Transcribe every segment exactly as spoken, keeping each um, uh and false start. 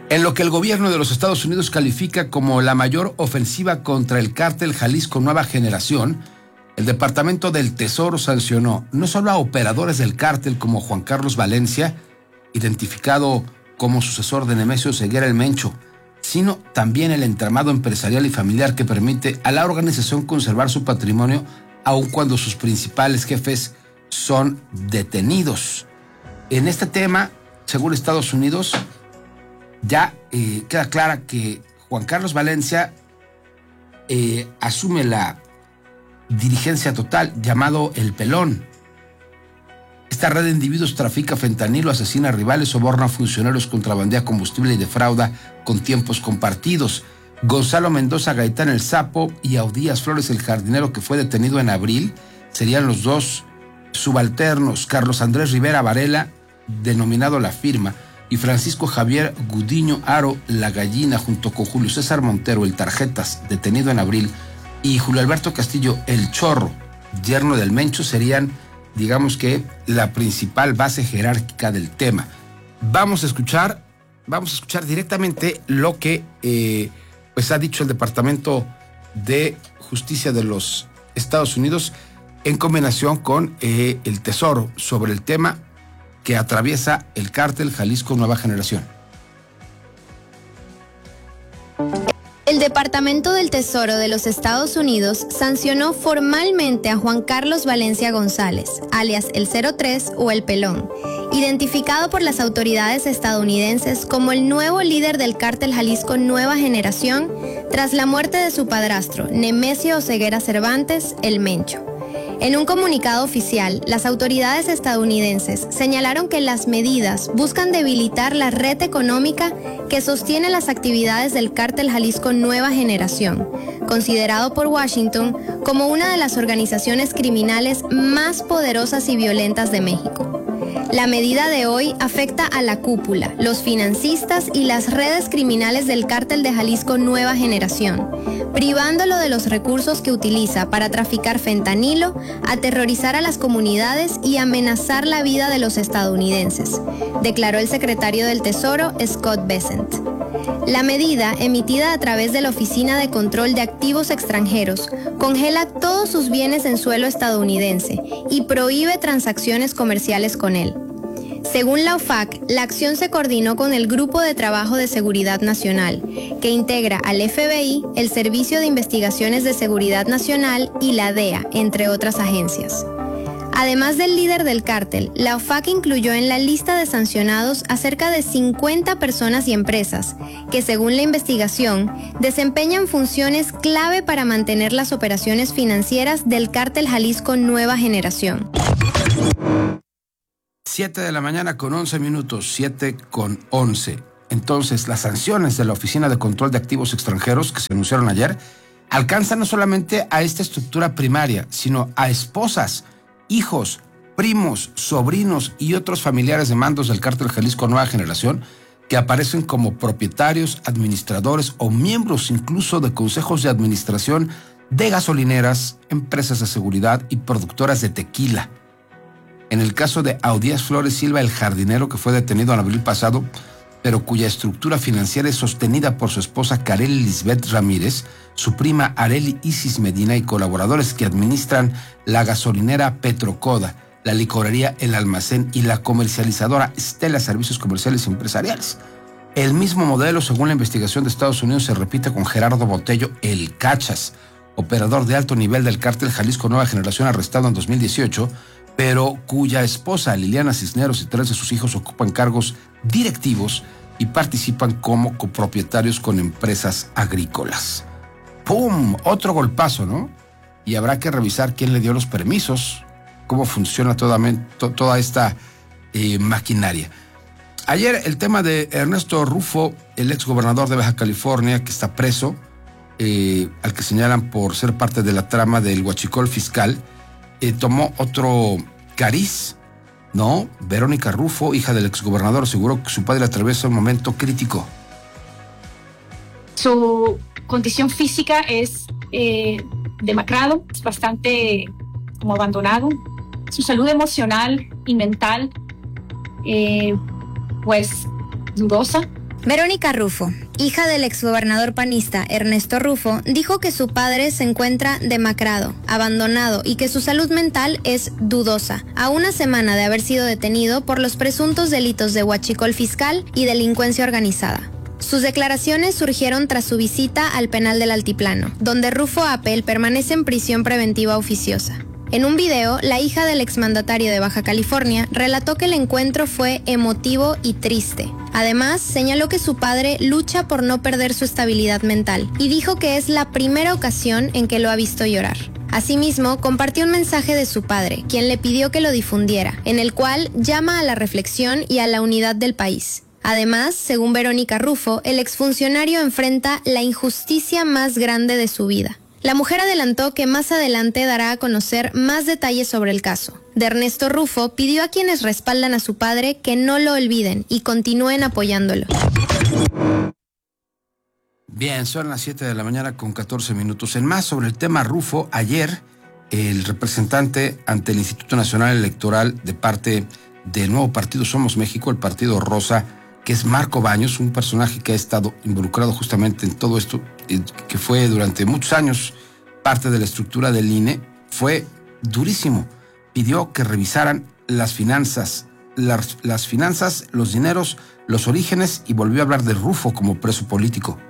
En lo que el gobierno de los Estados Unidos califica como la mayor ofensiva contra el cártel Jalisco Nueva Generación, el Departamento del Tesoro sancionó no solo a operadores del cártel como Juan Carlos Valencia, identificado como sucesor de Nemesio Ceguera el Mencho, sino también el entramado empresarial y familiar que permite a la organización conservar su patrimonio aun cuando sus principales jefes son detenidos. En este tema, según Estados Unidos, ya eh, queda clara que Juan Carlos Valencia eh, asume la dirigencia total, llamado El Pelón. Esta red de individuos trafica fentanilo, asesina a rivales, soborna a funcionarios, contrabandea combustible y defrauda con tiempos compartidos. Gonzalo Mendoza Gaitán el Sapo y Audías Flores el Jardinero, que fue detenido en abril, serían los dos subalternos. Carlos Andrés Rivera Varela, denominado La Firma, y Francisco Javier Gudiño Aro La Gallina, junto con Julio César Montero el Tarjetas, detenido en abril, y Julio Alberto Castillo el Chorro, yerno del Mencho, serían, digamos que, la principal base jerárquica del tema. Vamos a escuchar, vamos a escuchar directamente lo que eh, pues ha dicho el Departamento de Justicia de los Estados Unidos en combinación con eh, el Tesoro sobre el tema que atraviesa el cártel Jalisco Nueva Generación. El Departamento del Tesoro de los Estados Unidos sancionó formalmente a Juan Carlos Valencia González, alias el cero tres o el Pelón, identificado por las autoridades estadounidenses como el nuevo líder del cártel Jalisco Nueva Generación tras la muerte de su padrastro, Nemesio Ceguera Cervantes, el Mencho. En un comunicado oficial, las autoridades estadounidenses señalaron que las medidas buscan debilitar la red económica que sostiene las actividades del cártel Jalisco Nueva Generación, considerado por Washington como una de las organizaciones criminales más poderosas y violentas de México. La medida de hoy afecta a la cúpula, los financistas y las redes criminales del cártel de Jalisco Nueva Generación, privándolo de los recursos que utiliza para traficar fentanilo, aterrorizar a las comunidades y amenazar la vida de los estadounidenses, declaró el secretario del Tesoro, Scott Bessent. La medida, emitida a través de la Oficina de Control de Activos Extranjeros, congela todos sus bienes en suelo estadounidense y prohíbe transacciones comerciales con él. Según la O F A C, la acción se coordinó con el Grupo de Trabajo de Seguridad Nacional, que integra al F B I, el Servicio de Investigaciones de Seguridad Nacional y la D E A, entre otras agencias. Además del líder del cártel, la O F A C incluyó en la lista de sancionados a cerca de cincuenta personas y empresas que, según la investigación, desempeñan funciones clave para mantener las operaciones financieras del cártel Jalisco Nueva Generación. siete de la mañana con once minutos, siete con once. Entonces, las sanciones de la Oficina de Control de Activos Extranjeros que se anunciaron ayer alcanzan no solamente a esta estructura primaria, sino a esposas, hijos, primos, sobrinos y otros familiares de mandos del cártel Jalisco Nueva Generación que aparecen como propietarios, administradores o miembros incluso de consejos de administración de gasolineras, empresas de seguridad y productoras de tequila. En el caso de Audías Flores Silva el Jardinero, que fue detenido en abril pasado, pero cuya estructura financiera es sostenida por su esposa Kareli Lisbeth Ramírez, su prima Areli Isis Medina y colaboradores que administran la gasolinera Petrocoda, la licorería El Almacén y la comercializadora Stella Servicios Comerciales y Empresariales. El mismo modelo, según la investigación de Estados Unidos, se repite con Gerardo Botello El Cachas, operador de alto nivel del cártel Jalisco Nueva Generación arrestado en dos mil dieciocho, pero cuya esposa Liliana Cisneros y tres de sus hijos ocupan cargos directivos y participan como copropietarios con empresas agrícolas. ¡Pum! Otro golpazo, ¿no? Y habrá que revisar quién le dio los permisos, cómo funciona toda, toda esta eh, maquinaria. Ayer el tema de Ernesto Rufo, el exgobernador de Baja California, que está preso, eh, al que señalan por ser parte de la trama del huachicol fiscal, eh, tomó otro cariz, ¿no? Verónica Rufo, hija del exgobernador, aseguró que su padre atraviesa un momento crítico. Su condición física es eh, demacrado, es bastante como abandonado. Su salud emocional y mental, eh, pues dudosa. Verónica Rufo, hija del exgobernador panista Ernesto Rufo, dijo que su padre se encuentra demacrado, abandonado y que su salud mental es dudosa, a una semana de haber sido detenido por los presuntos delitos de huachicol fiscal y delincuencia organizada. Sus declaraciones surgieron tras su visita al penal del Altiplano, donde Rufo Appel permanece en prisión preventiva oficiosa. En un video, la hija del exmandatario de Baja California relató que el encuentro fue emotivo y triste. Además, señaló que su padre lucha por no perder su estabilidad mental y dijo que es la primera ocasión en que lo ha visto llorar. Asimismo, compartió un mensaje de su padre, quien le pidió que lo difundiera, en el cual llama a la reflexión y a la unidad del país. Además, según Verónica Rufo, el exfuncionario enfrenta la injusticia más grande de su vida. La mujer adelantó que más adelante dará a conocer más detalles sobre el caso. De Ernesto Rufo pidió a quienes respaldan a su padre que no lo olviden y continúen apoyándolo. Bien, son las siete de la mañana con catorce minutos. En más sobre el tema Rufo, ayer el representante ante el Instituto Nacional Electoral de parte del nuevo partido Somos México, el Partido Rosa, que es Marco Baños, un personaje que ha estado involucrado justamente en todo esto, que fue durante muchos años parte de la estructura del I N E, fue durísimo. Pidió que revisaran las finanzas, las, las finanzas, los dineros, los orígenes, y volvió a hablar de Rufo como preso político.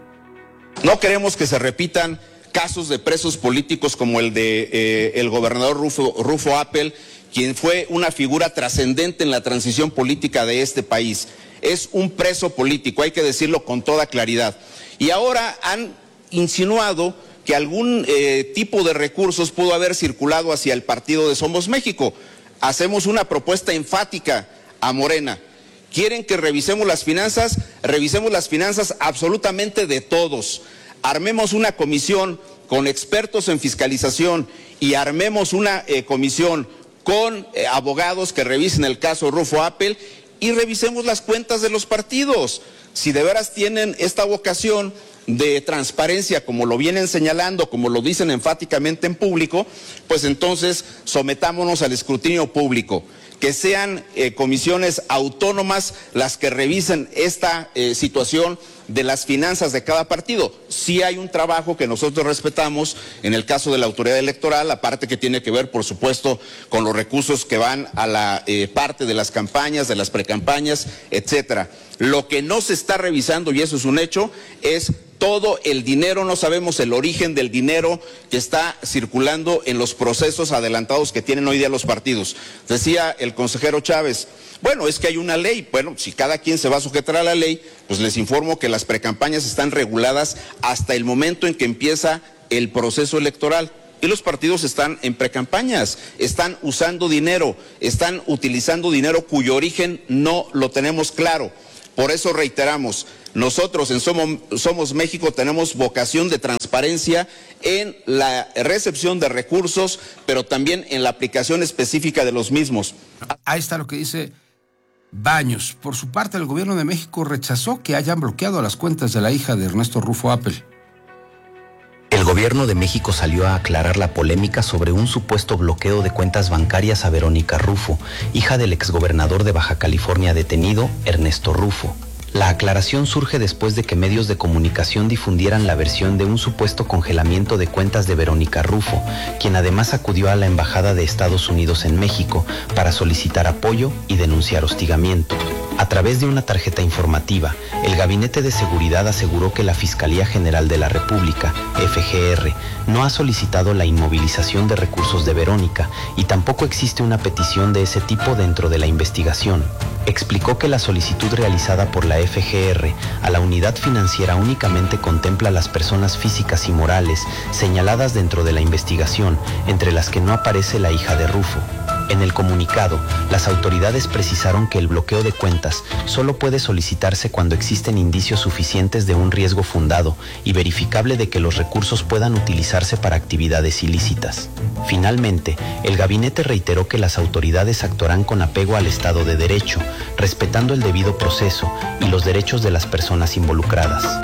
No queremos que se repitan casos de presos políticos como el de eh, el gobernador Rufo, Rufo Appel, quien fue una figura trascendente en la transición política de este país. Es un preso político, hay que decirlo con toda claridad. Y ahora han insinuado que algún eh, tipo de recursos pudo haber circulado hacia el partido de Somos México. Hacemos una propuesta enfática a Morena. ¿Quieren que revisemos las finanzas? Revisemos las finanzas absolutamente de todos. Armemos una comisión con expertos en fiscalización y armemos una eh, comisión con eh, abogados que revisen el caso Rufo Appel y revisemos las cuentas de los partidos. Si de veras tienen esta vocación de transparencia, como lo vienen señalando, como lo dicen enfáticamente en público, pues entonces sometámonos al escrutinio público. Que sean eh, comisiones autónomas las que revisen esta eh, situación de las finanzas de cada partido. Sí hay un trabajo que nosotros respetamos en el caso de la autoridad electoral, la parte que tiene que ver, por supuesto, con los recursos que van a la eh, parte de las campañas, de las precampañas, etcétera. Lo que no se está revisando, y eso es un hecho, es todo el dinero, no sabemos el origen del dinero que está circulando en los procesos adelantados que tienen hoy día los partidos. Decía el consejero Chávez, bueno, es que hay una ley, bueno, si cada quien se va a sujetar a la ley, pues les informo que las precampañas están reguladas hasta el momento en que empieza el proceso electoral. Y los partidos están en precampañas, están usando dinero, están utilizando dinero cuyo origen no lo tenemos claro. Por eso reiteramos, nosotros en Somos, Somos México tenemos vocación de transparencia en la recepción de recursos, pero también en la aplicación específica de los mismos. Ahí está lo que dice Baños. Por su parte, el gobierno de México rechazó que hayan bloqueado las cuentas de la hija de Ernesto Rufo Appel. El gobierno de México salió a aclarar la polémica sobre un supuesto bloqueo de cuentas bancarias a Verónica Rufo, hija del exgobernador de Baja California detenido, Ernesto Rufo. La aclaración surge después de que medios de comunicación difundieran la versión de un supuesto congelamiento de cuentas de Verónica Rufo, quien además acudió a la Embajada de Estados Unidos en México para solicitar apoyo y denunciar hostigamiento. A través de una tarjeta informativa, el Gabinete de Seguridad aseguró que la Fiscalía General de la República, F G R, no ha solicitado la inmovilización de recursos de Verónica y tampoco existe una petición de ese tipo dentro de la investigación. Explicó que la solicitud realizada por la F G R a la unidad financiera únicamente contempla a las personas físicas y morales señaladas dentro de la investigación, entre las que no aparece la hija de Rufo. En el comunicado, las autoridades precisaron que el bloqueo de cuentas solo puede solicitarse cuando existen indicios suficientes de un riesgo fundado y verificable de que los recursos puedan utilizarse para actividades ilícitas. Finalmente, el gabinete reiteró que las autoridades actuarán con apego al Estado de Derecho, respetando el debido proceso y los derechos de las personas involucradas.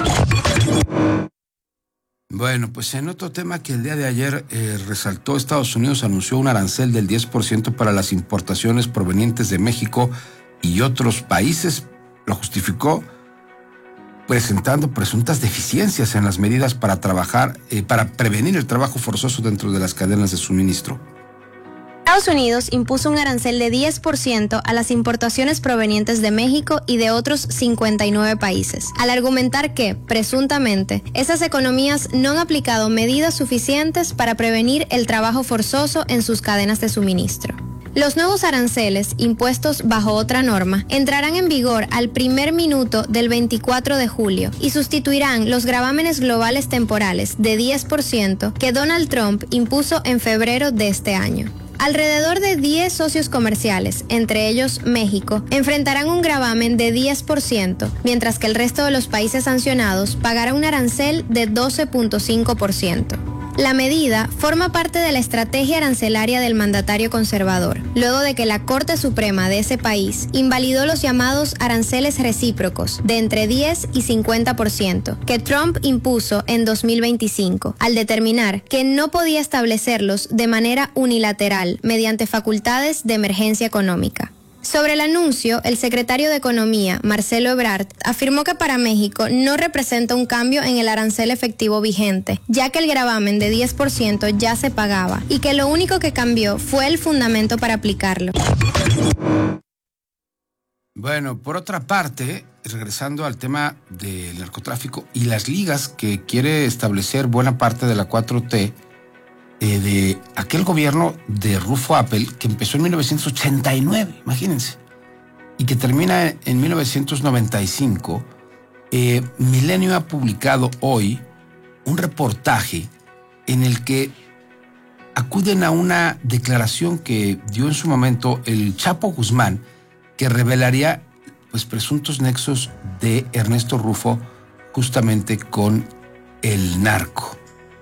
Bueno, pues en otro tema que el día de ayer eh, resaltó, Estados Unidos anunció un arancel del diez por ciento para las importaciones provenientes de México y otros países. Lo justificó presentando presuntas deficiencias en las medidas para trabajar, eh, para prevenir el trabajo forzoso dentro de las cadenas de suministro. Estados Unidos impuso un arancel de diez por ciento a las importaciones provenientes de México y de otros cincuenta y nueve países, al argumentar que, presuntamente, esas economías no han aplicado medidas suficientes para prevenir el trabajo forzoso en sus cadenas de suministro. Los nuevos aranceles, impuestos bajo otra norma, entrarán en vigor al primer minuto del veinticuatro de julio y sustituirán los gravámenes globales temporales de diez por ciento que Donald Trump impuso en febrero de este año. Alrededor de diez socios comerciales, entre ellos México, enfrentarán un gravamen de diez por ciento, mientras que el resto de los países sancionados pagará un arancel de doce punto cinco por ciento. La medida forma parte de la estrategia arancelaria del mandatario conservador, luego de que la Corte Suprema de ese país invalidó los llamados aranceles recíprocos de entre diez y cincuenta por ciento que Trump impuso en dos mil veinticinco, al determinar que no podía establecerlos de manera unilateral mediante facultades de emergencia económica. Sobre el anuncio, el secretario de Economía, Marcelo Ebrard, afirmó que para México no representa un cambio en el arancel efectivo vigente, ya que el gravamen de diez por ciento ya se pagaba y que lo único que cambió fue el fundamento para aplicarlo. Bueno, por otra parte, regresando al tema del narcotráfico y las ligas que quiere establecer buena parte de la cuatro T, Eh, de aquel gobierno de Rufo Appel que empezó en mil novecientos ochenta y nueve, imagínense, y que termina en mil novecientos noventa y cinco, eh, Milenio ha publicado hoy un reportaje en el que acuden a una declaración que dio en su momento el Chapo Guzmán, que revelaría pues presuntos nexos de Ernesto Rufo justamente con el narco.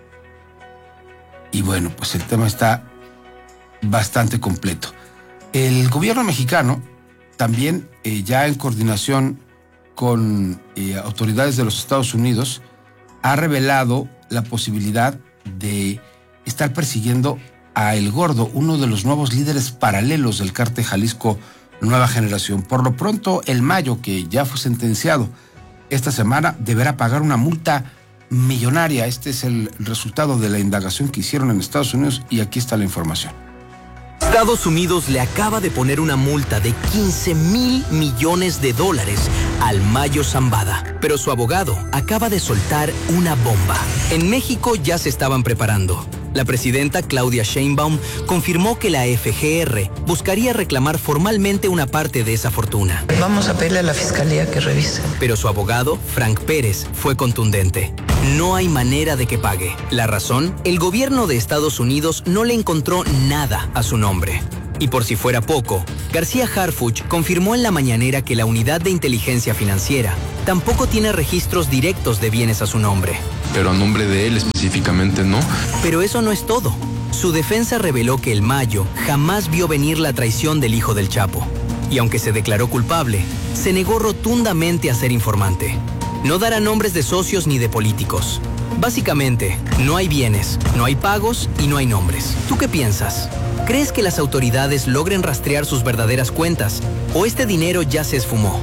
Y bueno, pues el tema está bastante completo. El gobierno mexicano también, eh, ya en coordinación con eh, autoridades de los Estados Unidos, ha revelado la posibilidad de estar persiguiendo a El Gordo, uno de los nuevos líderes paralelos del cártel Jalisco Nueva Generación. Por lo pronto, el Mayo, que ya fue sentenciado esta semana, deberá pagar una multa millonaria. Este es el resultado de la indagación que hicieron en Estados Unidos y aquí está la información. Estados Unidos le acaba de poner una multa de quince mil millones de dólares al Mayo Zambada, pero su abogado acaba de soltar una bomba. En México ya se estaban preparando. La presidenta Claudia Sheinbaum confirmó que la F G R buscaría reclamar formalmente una parte de esa fortuna. Vamos a pedirle a la fiscalía que revise. Pero su abogado, Frank Pérez, fue contundente. No hay manera de que pague. La razón, el gobierno de Estados Unidos no le encontró nada a su nombre. Y por si fuera poco, García Harfuch confirmó en la mañanera que la Unidad de Inteligencia Financiera tampoco tiene registros directos de bienes a su nombre. Pero a nombre de él específicamente no. Pero eso no es todo. Su defensa reveló que el Mayo jamás vio venir la traición del hijo del Chapo. Y aunque se declaró culpable, se negó rotundamente a ser informante. No dará nombres de socios ni de políticos. Básicamente, no hay bienes, no hay pagos y no hay nombres. ¿Tú qué piensas? ¿Crees que las autoridades logren rastrear sus verdaderas cuentas o este dinero ya se esfumó?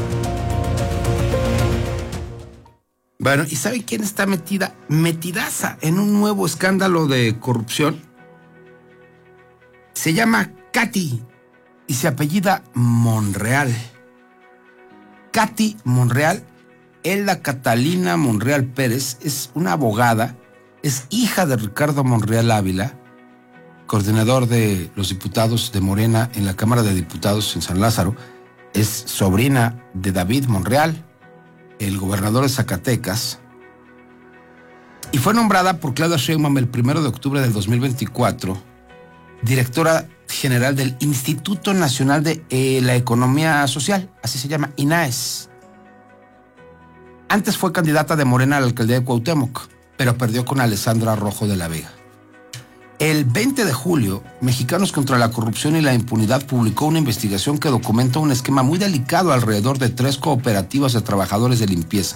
Bueno, ¿y saben quién está metida, metidaza en un nuevo escándalo de corrupción? Se llama Katy y se apellida Monreal. Katy Monreal, Elda Catalina Monreal Pérez, es una abogada, es hija de Ricardo Monreal Ávila, coordinador de los diputados de Morena en la Cámara de Diputados en San Lázaro, es sobrina de David Monreal, el gobernador de Zacatecas, y fue nombrada por Claudia Sheinbaum el primero de octubre del dos mil veinticuatro directora general del Instituto Nacional de eh, la Economía Social, así se llama, INAES. Antes fue candidata de Morena a la alcaldía de Cuauhtémoc, pero perdió con Alessandra Rojo de la Vega. El veinte de julio, Mexicanos contra la Corrupción y la Impunidad publicó una investigación que documenta un esquema muy delicado alrededor de tres cooperativas de trabajadores de limpieza.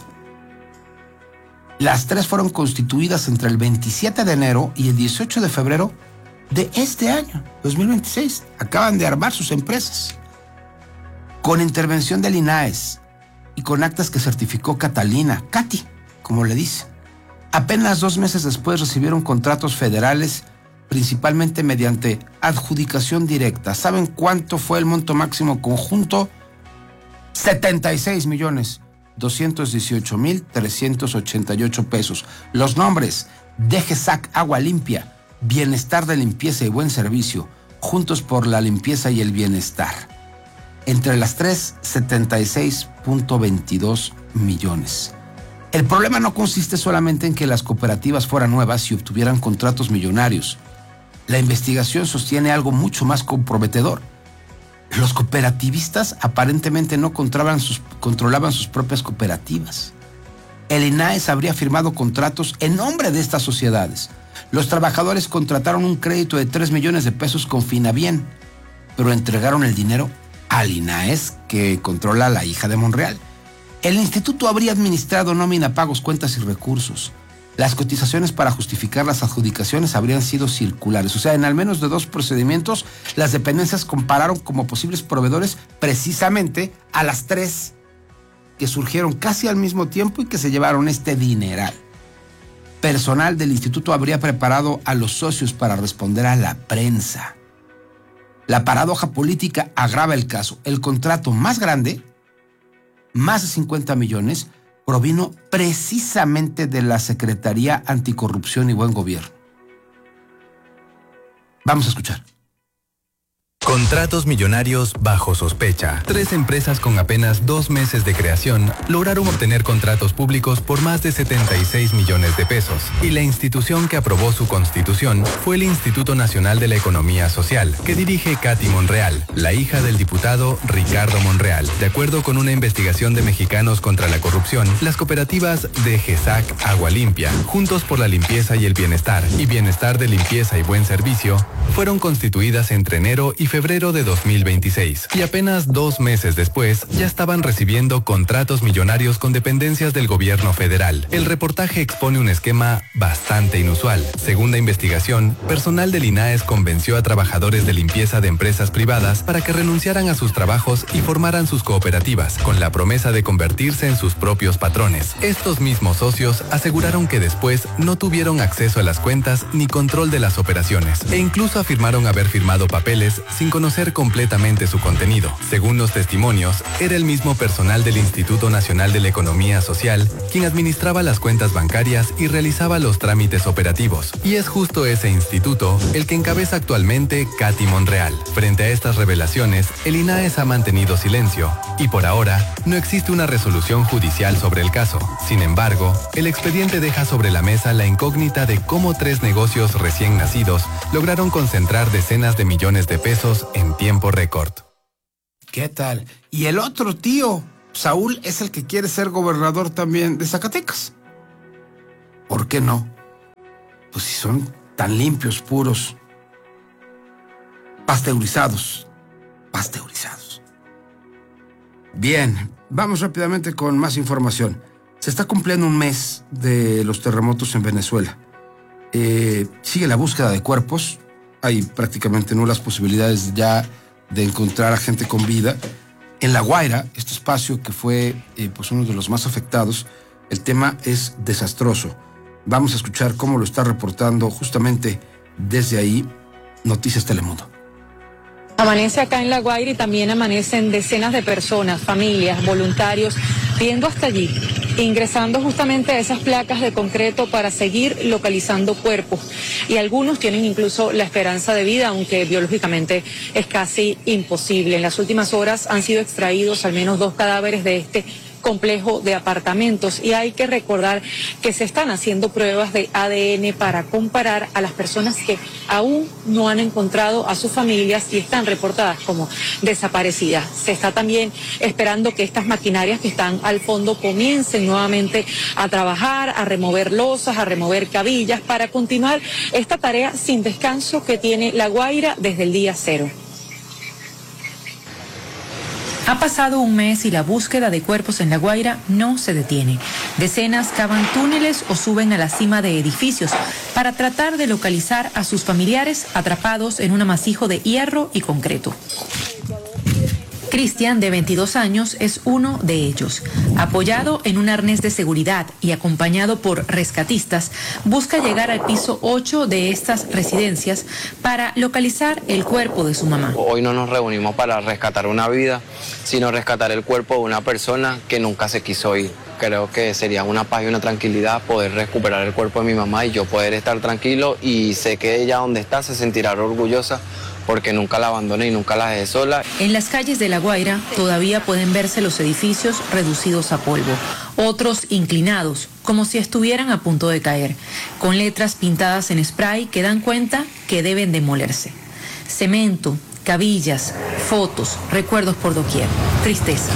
Las tres fueron constituidas entre el veintisiete de enero y el dieciocho de febrero de este año, dos mil veintiséis. Acaban de armar sus empresas. Con intervención del INAES, y con actas que certificó Catalina, Katy, como le dice. Apenas dos meses después recibieron contratos federales, principalmente mediante adjudicación directa. ¿Saben cuánto fue el monto máximo conjunto? setenta y seis millones doscientos dieciocho mil trescientos ochenta y ocho pesos. Los nombres: D G S A C Agua Limpia, Bienestar de Limpieza y Buen Servicio, Juntos por la Limpieza y el Bienestar. Entre las tres, setenta y seis punto veintidós millones. El problema no consiste solamente en que las cooperativas fueran nuevas y obtuvieran contratos millonarios. La investigación sostiene algo mucho más comprometedor. Los cooperativistas aparentemente no controlaban sus, controlaban sus propias cooperativas. El INAES habría firmado contratos en nombre de estas sociedades. Los trabajadores contrataron un crédito de tres millones de pesos con Finabien, pero entregaron el dinero al INAES, que controla la hija de Monreal. El instituto habría administrado nómina, pagos, cuentas y recursos. Las cotizaciones para justificar las adjudicaciones habrían sido circulares. O sea, en al menos de dos procedimientos, las dependencias compararon como posibles proveedores precisamente a las tres que surgieron casi al mismo tiempo y que se llevaron este dineral. Personal del instituto habría preparado a los socios para responder a la prensa. La paradoja política agrava el caso. El contrato más grande, más de cincuenta millones, provino precisamente de la Secretaría Anticorrupción y Buen Gobierno. Vamos a escuchar. Contratos millonarios bajo sospecha. Tres empresas con apenas dos meses de creación lograron obtener contratos públicos por más de setenta y seis millones de pesos. Y la institución que aprobó su constitución fue el Instituto Nacional de la Economía Social, que dirige Katy Monreal, la hija del diputado Ricardo Monreal. De acuerdo con una investigación de Mexicanos contra la Corrupción, las cooperativas D G S A C Agua Limpia, Juntos por la Limpieza y el Bienestar y Bienestar de Limpieza y Buen Servicio fueron constituidas entre enero y febrero de dos mil veintiséis, y apenas dos meses después ya estaban recibiendo contratos millonarios con dependencias del gobierno federal. El reportaje expone un esquema bastante inusual. Según la investigación, personal del INAES convenció a trabajadores de limpieza de empresas privadas para que renunciaran a sus trabajos y formaran sus cooperativas, con la promesa de convertirse en sus propios patrones. Estos mismos socios aseguraron que después no tuvieron acceso a las cuentas ni control de las operaciones, e incluso afirmaron haber firmado papeles sin conocer completamente su contenido. Según los testimonios, era el mismo personal del Instituto Nacional de la Economía Social quien administraba las cuentas bancarias y realizaba los trámites operativos. Y es justo ese instituto el que encabeza actualmente Katy Monreal. Frente a estas revelaciones, el INAES ha mantenido silencio y por ahora no existe una resolución judicial sobre el caso. Sin embargo, el expediente deja sobre la mesa la incógnita de cómo tres negocios recién nacidos lograron concentrar decenas de millones de pesos en tiempo récord. ¿Qué tal? Y el otro tío, Saúl, es el que quiere ser gobernador también de Zacatecas. ¿Por qué no? Pues si son tan limpios, puros, pasteurizados, pasteurizados. Bien, vamos rápidamente con más información. Se está cumpliendo un mes de los terremotos en Venezuela. Eh, sigue la búsqueda de cuerpos. Hay prácticamente nulas posibilidades ya de encontrar a gente con vida. En La Guaira, este espacio que fue eh, pues uno de los más afectados, el tema es desastroso. Vamos a escuchar cómo lo está reportando justamente desde ahí Noticias Telemundo. Amanece acá en La Guaira y también amanecen decenas de personas, familias, voluntarios, viendo hasta allí, ingresando justamente a esas placas de concreto para seguir localizando cuerpos. Y algunos tienen incluso la esperanza de vida, aunque biológicamente es casi imposible. En las últimas horas han sido extraídos al menos dos cadáveres de este complejo de apartamentos y hay que recordar que se están haciendo pruebas de A D N para comparar a las personas que aún no han encontrado a sus familias y están reportadas como desaparecidas. Se está también esperando que estas maquinarias que están al fondo comiencen nuevamente a trabajar, a remover losas, a remover cabillas para continuar esta tarea sin descanso que tiene La Guaira desde el día cero. Ha pasado un mes y la búsqueda de cuerpos en La Guaira no se detiene. Decenas cavan túneles o suben a la cima de edificios para tratar de localizar a sus familiares atrapados en un amasijo de hierro y concreto. Cristian, de veintidós años, es uno de ellos. Apoyado en un arnés de seguridad y acompañado por rescatistas, busca llegar al piso ocho de estas residencias para localizar el cuerpo de su mamá. Hoy no nos reunimos para rescatar una vida, sino rescatar el cuerpo de una persona que nunca se quiso ir. Creo que sería una paz y una tranquilidad poder recuperar el cuerpo de mi mamá y yo poder estar tranquilo, y sé que ella donde está se sentirá orgullosa porque nunca la abandoné y nunca la dejé sola. En las calles de La Guaira todavía pueden verse los edificios reducidos a polvo, otros inclinados, como si estuvieran a punto de caer, con letras pintadas en spray que dan cuenta que deben demolerse. Cemento, cabillas, fotos, recuerdos por doquier, tristeza.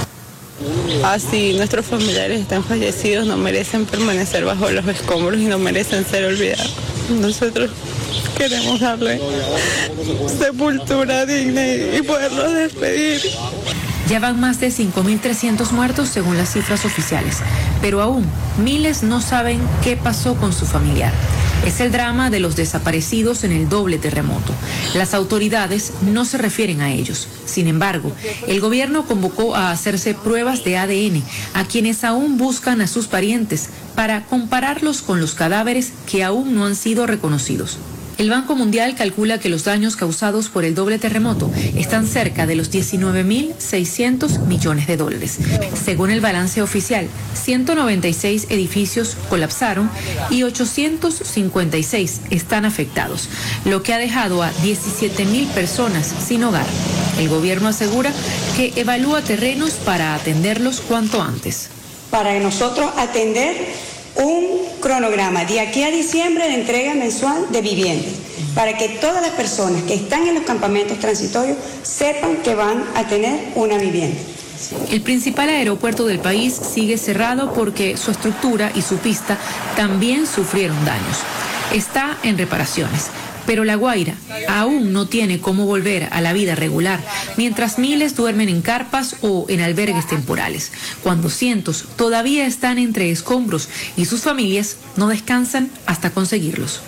Así nuestros familiares están fallecidos, no merecen permanecer bajo los escombros y no merecen ser olvidados. Nosotros queremos darle sepultura digna y poderlos despedir. Ya van más de cinco mil trescientos muertos según las cifras oficiales, pero aún miles no saben qué pasó con su familiar. Es el drama de los desaparecidos en el doble terremoto. Las autoridades no se refieren a ellos. Sin embargo, el gobierno convocó a hacerse pruebas de A D N a quienes aún buscan a sus parientes para compararlos con los cadáveres que aún no han sido reconocidos. El Banco Mundial calcula que los daños causados por el doble terremoto están cerca de los diecinueve mil seiscientos millones de dólares. Según el balance oficial, ciento noventa y seis edificios colapsaron y ochocientos cincuenta y seis están afectados, lo que ha dejado a diecisiete mil personas sin hogar. El gobierno asegura que evalúa terrenos para atenderlos cuanto antes. Para nosotros atender un cronograma de aquí a diciembre de entrega mensual de viviendas, para que todas las personas que están en los campamentos transitorios sepan que van a tener una vivienda. El principal aeropuerto del país sigue cerrado porque su estructura y su pista también sufrieron daños. Está en reparaciones. Pero La Guaira aún no tiene cómo volver a la vida regular, mientras miles duermen en carpas o en albergues temporales, cuando cientos todavía están entre escombros y sus familias no descansan hasta conseguirlos.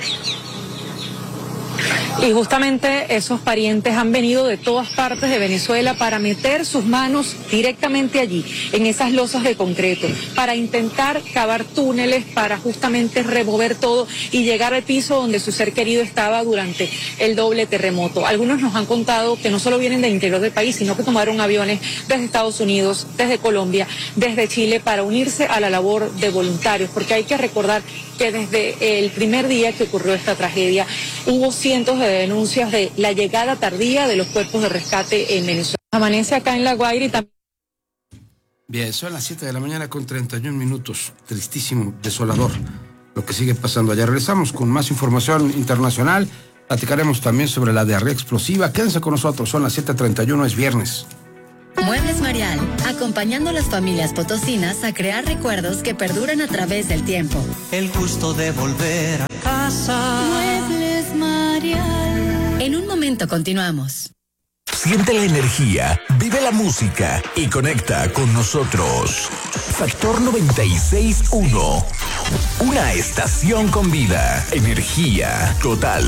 Y justamente esos parientes han venido de todas partes de Venezuela para meter sus manos directamente allí, en esas losas de concreto, para intentar cavar túneles, para justamente remover todo y llegar al piso donde su ser querido estaba durante el doble terremoto. Algunos nos han contado que no solo vienen del interior del país, sino que tomaron aviones desde Estados Unidos, desde Colombia, desde Chile, para unirse a la labor de voluntarios, porque hay que recordar que desde el primer día que ocurrió esta tragedia hubo cientos de denuncias de la llegada tardía de los cuerpos de rescate en Venezuela. Amanece acá en La Guaira y también... Bien, son las siete de la mañana con treinta y un minutos. Tristísimo, desolador lo que sigue pasando allá. Regresamos con más información internacional. Platicaremos también sobre la diarrea explosiva. Quédense con nosotros, son las siete treinta y uno, es viernes. Muebles Marial, acompañando a las familias potosinas a crear recuerdos que perduran a través del tiempo. El gusto de volver a casa. Muebles Marial. En un momento continuamos. Siente la energía, vive la música y conecta con nosotros. Factor noventa y seis punto uno. Una estación con vida. Energía total.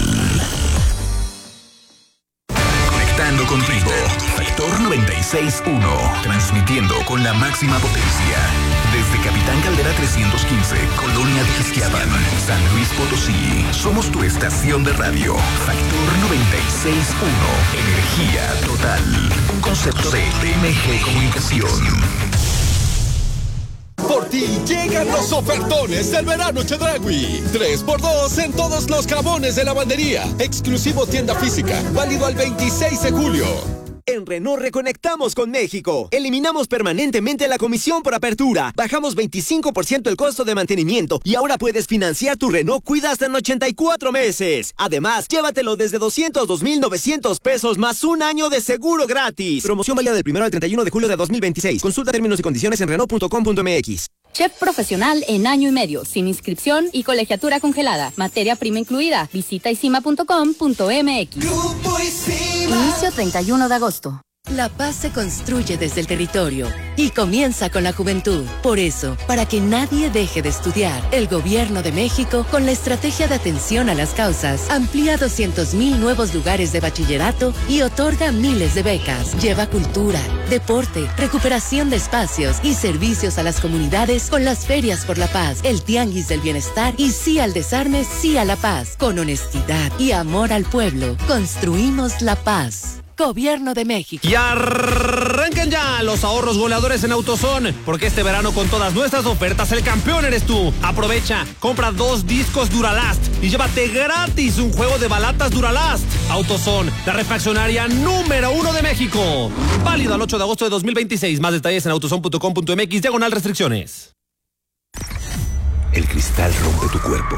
Conectando contigo. Factor noventa y seis punto uno. Transmitiendo con la máxima potencia. Desde Capitán Caldera trescientos quince, Colonia de Ixquiapan, San Luis Potosí. Somos tu estación de radio. Factor noventa y seis punto uno. Energía total. Un concepto de T M G Comunicación. Por ti llegan los ofertones del verano Chedraui. tres por dos en todos los jabones de lavandería. Exclusivo tienda física. Válido al veintiséis de julio. En Renault reconectamos con México. Eliminamos permanentemente la comisión por apertura. Bajamos veinticinco por ciento el costo de mantenimiento. Y ahora puedes financiar tu Renault Cuida hasta en ochenta y cuatro meses. Además, llévatelo desde doscientos dos mil novecientos pesos más un año de seguro gratis. Promoción válida del primero al treinta y uno de julio de dos mil veintiséis. Consulta términos y condiciones en Renault punto com punto m x. Chef profesional en año y medio, sin inscripción y colegiatura congelada. Materia prima incluida. Visita isima punto com punto m x. Inicio treinta y uno de agosto. La paz se construye desde el territorio y comienza con la juventud. Por eso, para que nadie deje de estudiar, el Gobierno de México, con la estrategia de atención a las causas, amplía doscientos mil nuevos lugares de bachillerato y otorga miles de becas. Lleva cultura, deporte, recuperación de espacios y servicios a las comunidades con las ferias por la paz, el tianguis del bienestar y sí al desarme, sí a la paz. Con honestidad y amor al pueblo, construimos la paz. Gobierno de México. Y arrancan ya los ahorros goleadores en AutoZone, porque este verano con todas nuestras ofertas el campeón eres tú. Aprovecha, compra dos discos Duralast y llévate gratis un juego de balatas Duralast. AutoZone, la refaccionaria número uno de México. Válido al ocho de agosto de dos mil veintiséis. Más detalles en autozone punto com punto mx, diagonal restricciones. El cristal rompe tu cuerpo.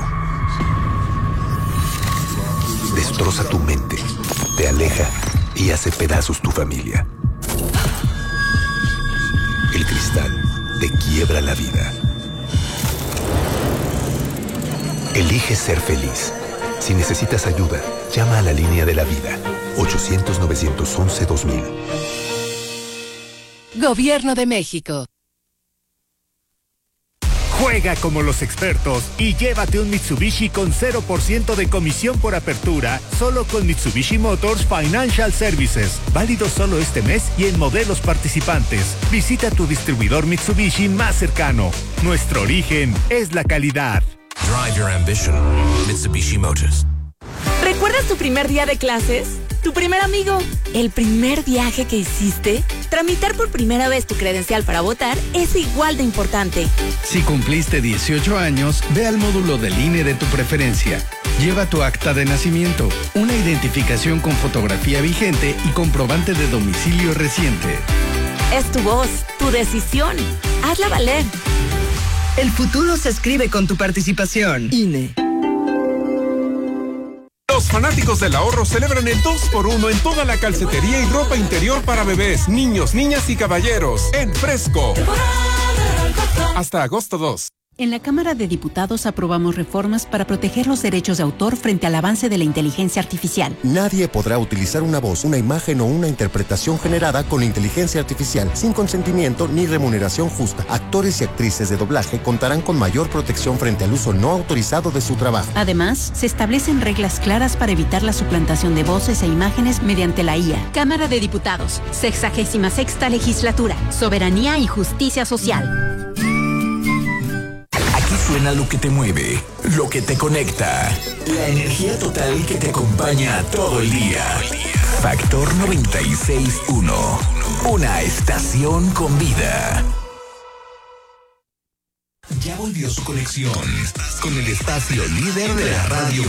Destroza tu mente. Te aleja y hace pedazos tu familia. El cristal te quiebra la vida. Elige ser feliz. Si necesitas ayuda, llama a la línea de la vida. ochocientos, novecientos once, dos mil. Gobierno de México. Juega como los expertos y llévate un Mitsubishi con cero por ciento de comisión por apertura, solo con Mitsubishi Motors Financial Services. Válido solo este mes y en modelos participantes. Visita tu distribuidor Mitsubishi más cercano. Nuestro origen es la calidad. Drive your ambition. Mitsubishi Motors. ¿Recuerdas tu primer día de clases? ¿Tu primer amigo? ¿El primer viaje que hiciste? Tramitar por primera vez tu credencial para votar es igual de importante. Si cumpliste dieciocho años, ve al módulo del I N E de tu preferencia. Lleva tu acta de nacimiento, una identificación con fotografía vigente y comprobante de domicilio reciente. Es tu voz, tu decisión. Hazla valer. El futuro se escribe con tu participación. I N E. Los fanáticos del ahorro celebran el dos por uno en toda la calcetería y ropa interior para bebés, niños, niñas y caballeros. En Fresco. Hasta agosto dos. En la Cámara de Diputados aprobamos reformas para proteger los derechos de autor frente al avance de la inteligencia artificial. Nadie podrá utilizar una voz, una imagen o una interpretación generada con inteligencia artificial sin consentimiento ni remuneración justa. Actores y actrices de doblaje contarán con mayor protección frente al uso no autorizado de su trabajo. Además, se establecen reglas claras para evitar la suplantación de voces e imágenes mediante la I A. Cámara de Diputados, sexagésima sexta legislatura, soberanía y justicia social. Suena lo que te mueve, lo que te conecta, la energía total que te acompaña todo el día. Factor noventa y seis punto uno, una estación con vida. Ya volvió su conexión con el espacio líder de la radio